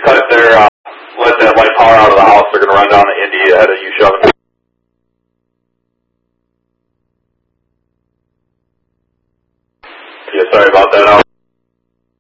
cut their, let that light power out of the house. They're going to run down to Indy ahead of you shoving. Yeah, sorry about that.